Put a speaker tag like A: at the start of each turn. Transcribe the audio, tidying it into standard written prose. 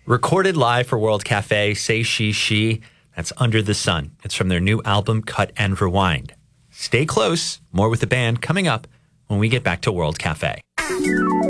A: Recorded live for World Cafe, Say She, She. That's Under the Sun. It's from their new album, Cut and Rewind. Stay close. More with the band coming up when we get back to World Cafe.